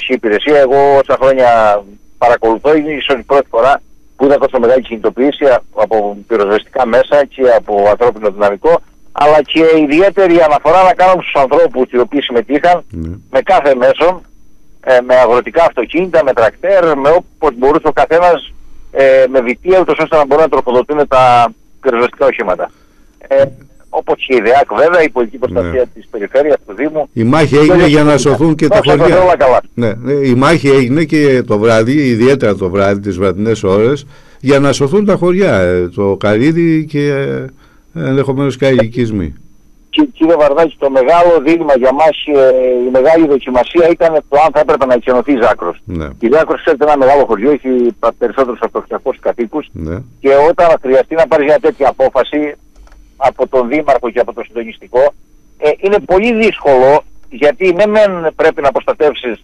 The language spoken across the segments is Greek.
πυροσβεστική υπηρεσία. Εγώ όσα χρόνια παρακολουθώ, είναι ίσως η πρώτη φορά που είδα τόσο μεγάλη κινητοποίηση από πυροσβεστικά μέσα και από ανθρώπινο δυναμικό, αλλά και ιδιαίτερη αναφορά να κάνουμε στους ανθρώπους οι οποίοι συμμετείχαν με κάθε μέσο, με αγροτικά αυτοκίνητα, με τρακτέρ, με όπως μπορούσε ο καθένας, με βιτία, ούτως ώστε να μπορούν να τροφοδοτούν τα πυροσβεστικά οχήματα. Όπως και η ΔΕΑΚ βέβαια, η πολιτική προστασία της περιφέρειας, του Δήμου. Η μάχη έγινε για να σωθούν και τα χωριά. Η μάχη έγινε και το βράδυ, ιδιαίτερα το βράδυ, τις βραδινές ώρες, για να σωθούν τα χωριά, το Καρύδι και ενδεχομένως και οι οικισμοί. Κύριε Βαρδάκη, το μεγάλο δίλημμα για μας, η μεγάλη δοκιμασία ήταν το αν θα έπρεπε να εκενωθεί η Ζάκρος. Η Ζάκρος, ξέρετε, ένα μεγάλο χωριό, έχει περισσότερους από 800 κατοίκους, και όταν χρειαστεί να πάρει μια τέτοια απόφαση από τον Δήμαρχο και από το συντονιστικό, είναι πολύ δύσκολο, γιατί ναι μεν πρέπει να προστατεύσεις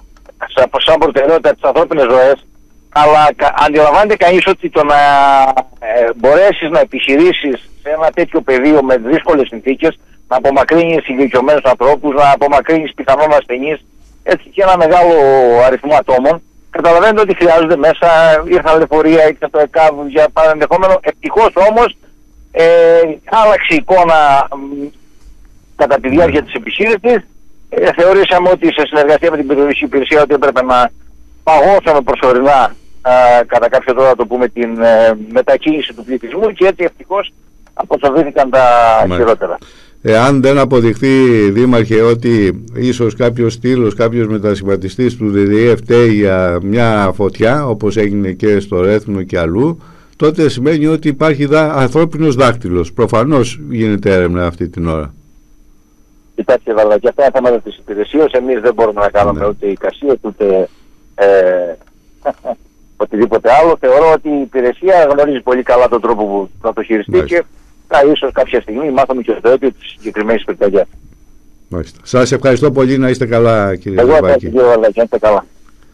σαν προτεραιότητα τις ανθρώπινες ζωές, αλλά αντιλαμβάνεται κανείς ότι το να μπορέσεις να επιχειρήσεις σε ένα τέτοιο πεδίο με δύσκολες συνθήκες, να απομακρύνεις ηλικιωμένους ανθρώπους, να απομακρύνεις πιθανόν ασθενείς, έτσι και ένα μεγάλο αριθμό ατόμων, καταλαβαίνετε ότι χρειάζονται μέσα, ήρθαν λεωφορεία, ήρθε το ΕΚΑΒ για παρενδεχόμενο. Ευτυχώς όμως άλλαξε η εικόνα κατά τη διάρκεια της επιχείρησης. Θεωρήσαμε ότι σε συνεργασία με την πυροσβεστική υπηρεσία ότι έπρεπε να παγώσουμε προσωρινά κατά κάποιο τρόπο, να το πούμε, την μετακίνηση του πληθυσμού, και έτσι ευτυχώς αποσοβήθηκαν τα χειρότερα. Εάν δεν αποδειχθεί, Δήμαρχε, ότι ίσως κάποιος στήλος, κάποιος μετασχηματιστής του ΔΔΕ φταίει για μια φωτιά, όπως έγινε και στο Ρέθμνο και αλλού, τότε σημαίνει ότι υπάρχει ανθρώπινος δάκτυλος. Προφανώς γίνεται έρευνα αυτή την ώρα. Κοιτάξτε, Βαρδάκη, αυτά είναι θέματα της υπηρεσίας. Εμείς δεν μπορούμε να κάνουμε ούτε εικασίες, ούτε οτιδήποτε άλλο. Θεωρώ ότι η υπηρεσία γνωρίζει πολύ καλά τον τρόπο που θα το χειριστεί, και ίσως κάποια στιγμή μάθαμε και το αίτιο της συγκεκριμένης πυρκαγιάς. Σας ευχαριστώ πολύ, να είστε καλά, κύριε Βαρδάκη. Εγώ ευχαριστώ, κύριε Βαρδάκη, να είστε καλά.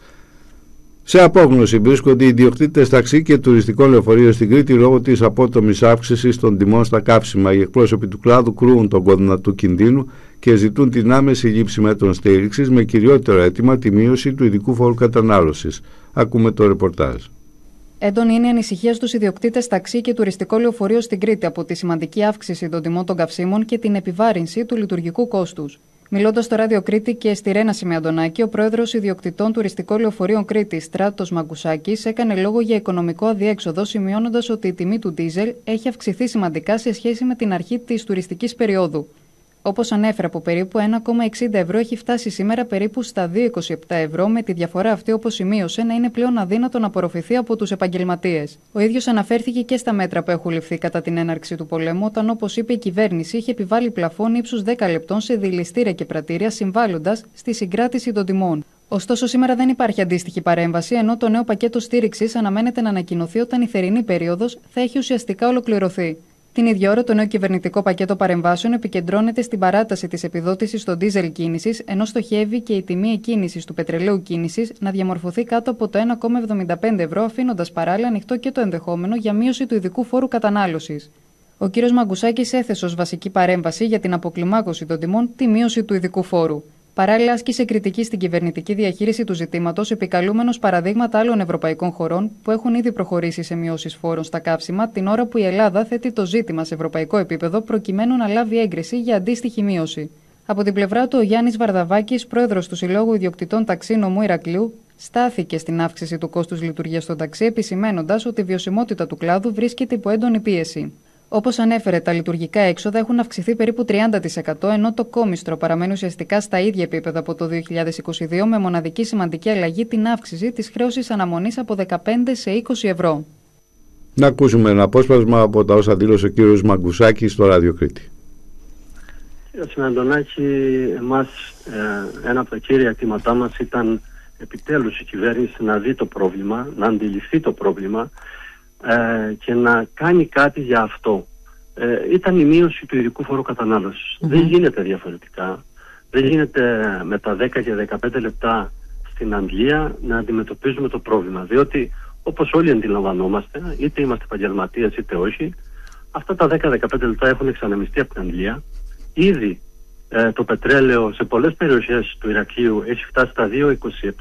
Σε απόγνωση βρίσκονται οι ιδιοκτήτες ταξί και τουριστικών λεωφορείων στην Κρήτη λόγω της απότομης αύξησης των τιμών στα καύσιμα. Οι εκπρόσωποι του κλάδου κρούουν τον κόδωνα του κινδύνου και ζητούν την άμεση λήψη μέτρων στήριξης, με κυριότερο αίτημα τη μείωση του ειδικού φόρου κατανάλωσης. Ακούμε το ρεπορτάζ. Έντονη είναι η ανησυχία στους ιδιοκτήτες ταξί και τουριστικό λεωφορείο στην Κρήτη από τη σημαντική αύξηση των τιμών των καυσίμων και την επιβάρυνση του λειτουργικού κόστους. Μιλώντας στο Ράδιο Κρήτη και στη Ρένα Σημειαντονάκη, ο πρόεδρος ιδιοκτητών τουριστικών λεωφορείων Κρήτης, Στράτος Μαγκουσάκης, έκανε λόγο για οικονομικό αδιέξοδο, σημειώνοντας ότι η τιμή του ντίζελ έχει αυξηθεί σημαντικά σε σχέση με την αρχή της τουριστικής περίοδου. Όπως ανέφερε, από περίπου 1,60 ευρώ έχει φτάσει σήμερα περίπου στα 2,27 ευρώ, με τη διαφορά αυτή, όπως σημείωσε, να είναι πλέον αδύνατο να απορροφηθεί από τους επαγγελματίες. Ο ίδιος αναφέρθηκε και στα μέτρα που έχουν ληφθεί κατά την έναρξη του πολέμου, όταν, όπως είπε, η κυβέρνηση είχε επιβάλει πλαφόν ύψους 10 λεπτών σε δηληστήρια και πρατήρια, συμβάλλοντας στη συγκράτηση των τιμών. Ωστόσο, σήμερα δεν υπάρχει αντίστοιχη παρέμβαση, ενώ το νέο πακέτο στήριξης αναμένεται να ανακοινωθεί όταν η θερινή περίοδος θα έχει ουσιαστικά ολοκληρωθεί. Την ίδια ώρα, το νέο κυβερνητικό πακέτο παρεμβάσεων επικεντρώνεται στην παράταση της επιδότησης των ντίζελ κίνησης, ενώ στοχεύει και η τιμή εκκίνησης του πετρελαίου κίνησης να διαμορφωθεί κάτω από το 1,75 ευρώ, αφήνοντας παράλληλα ανοιχτό και το ενδεχόμενο για μείωση του ειδικού φόρου κατανάλωσης. Ο κ. Μαγκουσάκης έθεσε ως βασική παρέμβαση για την αποκλιμάκωση των τιμών τη μείωση του ειδικού φόρου. Παράλληλα, άσκησε κριτική στην κυβερνητική διαχείριση του ζητήματος, επικαλούμενος παραδείγματα άλλων ευρωπαϊκών χωρών που έχουν ήδη προχωρήσει σε μειώσεις φόρων στα καύσιμα, την ώρα που η Ελλάδα θέτει το ζήτημα σε ευρωπαϊκό επίπεδο προκειμένου να λάβει έγκριση για αντίστοιχη μείωση. Από την πλευρά του, ο Γιάννης Βαρδαβάκης, πρόεδρος του Συλλόγου Ιδιοκτητών Ταξί Νομού Ηρακλείου, στάθηκε στην αύξηση του κόστους λειτουργίας των ταξί, επισημένοντας ότι η βιωσιμότητα του κλάδου βρίσκεται υπό έντονη πίεση. Όπως ανέφερε, τα λειτουργικά έξοδα έχουν αυξηθεί περίπου 30%, ενώ το κόμιστρο παραμένει ουσιαστικά στα ίδια επίπεδα από το 2022, με μοναδική σημαντική αλλαγή την αύξηση της χρέωσης αναμονής από 15 σε 20 ευρώ. Να ακούσουμε ένα απόσπασμα από τα όσα δήλωσε ο κύριος Μαγκουσάκης στο Ράδιο Κρήτη. Κύριε Σημειαντονάκη, εμάς ένα από τα κύρια αιτήματά μας ήταν επιτέλους η κυβέρνηση να δει το πρόβλημα, να αντιληφθεί το πρόβλημα και να κάνει κάτι για αυτό. Ήταν η μείωση του ειδικού φόρου κατανάλωσης. Δεν γίνεται διαφορετικά. Δεν γίνεται με τα 10 και 15 λεπτά στην Αγγλία να αντιμετωπίζουμε το πρόβλημα. Διότι, όπως όλοι αντιλαμβανόμαστε, είτε είμαστε επαγγελματίες είτε όχι, αυτά τα 10-15 λεπτά έχουν εξανεμιστεί από την Αγγλία. Ήδη το πετρέλαιο σε πολλές περιοχές του Ηρακλείου έχει φτάσει στα